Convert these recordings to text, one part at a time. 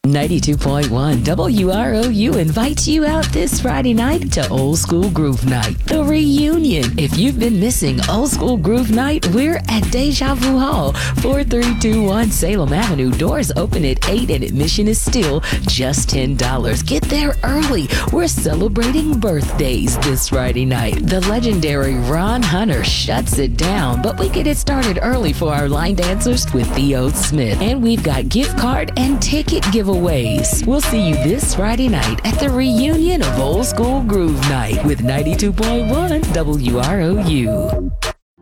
92.1 WROU invites you out this Friday night to Old School Groove Night, the reunion. If you've been missing Old School Groove Night, we're at Deja Vu Hall, 4321 Salem Avenue. Doors open at 8 and admission is still just $10. Get there early. We're celebrating birthdays this Friday night. The legendary Ron Hunter shuts it down, but we get it started early for our line dancers with Theo Smith. And we've got gift card and ticket giveaways. We'll see you this Friday night at the reunion of Old School Groove Night with 92.1 WROU.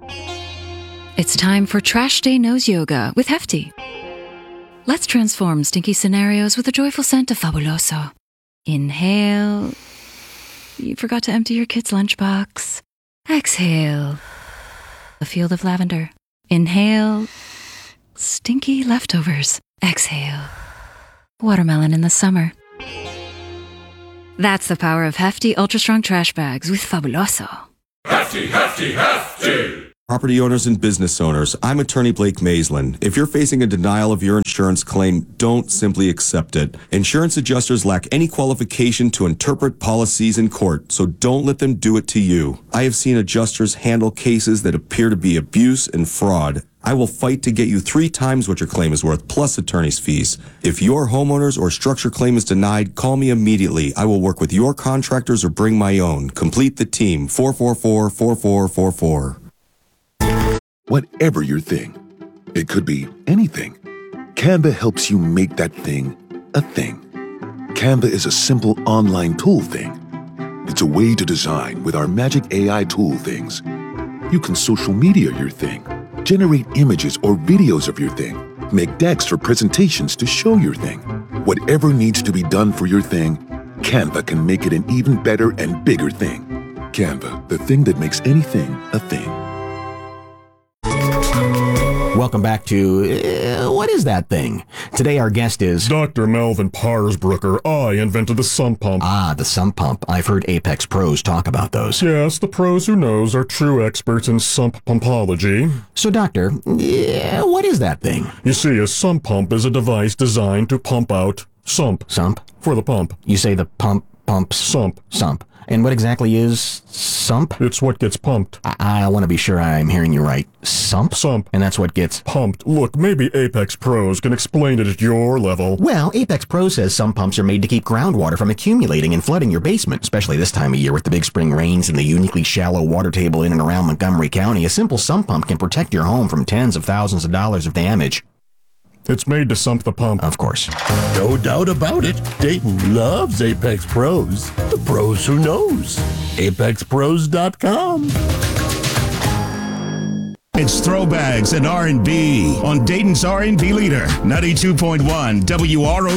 It's time for Trash Day Nose Yoga with Hefty. Let's transform stinky scenarios with a joyful scent of Fabuloso. Inhale. You forgot to empty your kid's lunchbox. Exhale. A field of lavender. Inhale. Stinky leftovers. Exhale. Watermelon in the summer. That's the power of Hefty Ultra Strong Trash Bags with Fabuloso. Hefty, hefty, hefty! Property owners and business owners, I'm attorney Blake Maisland. If you're facing a denial of your insurance claim, don't simply accept it. Insurance adjusters lack any qualification to interpret policies in court, so don't let them do it to you. I have seen adjusters handle cases that appear to be abuse and fraud. I will fight to get you 3 times what your claim is worth, plus attorney's fees. If your homeowner's or structure claim is denied, call me immediately. I will work with your contractors or bring my own. Complete the team. 444-4444. Whatever your thing, it could be anything. Canva helps you make that thing a thing. Canva is a simple online tool thing. It's a way to design with our magic AI tool things. You can social media your thing, generate images or videos of your thing, make decks for presentations to show your thing. Whatever needs to be done for your thing, Canva can make it an even better and bigger thing. Canva, the thing that makes anything a thing. Welcome back to What is That Thing? Today our guest is Dr. Melvin Parsbrucker. I invented the sump pump. Ah, the sump pump. I've heard Apex pros talk about those. Yes, the pros who knows are true experts in sump pumpology. So, Doctor, what is that thing? You see, a sump pump is a device designed to pump out sump. Sump? For the pump. You say the pumps? Sump. Sump. And what exactly is sump? It's what gets pumped. I want to be sure I'm hearing you right. Sump? Sump. And that's what gets pumped. Look, maybe Apex Pros can explain it at your level. Well, Apex Pro says sump pumps are made to keep groundwater from accumulating and flooding your basement, especially this time of year with the big spring rains and the uniquely shallow water table in and around Montgomery County. A simple sump pump can protect your home from tens of thousands of dollars of damage. It's made to sump the pump. Of course. No doubt about it. Dayton loves Apex Pros. The pros who knows. ApexPros.com. It's Throwbacks and R&B on Dayton's R&B leader, 92.1 WROU.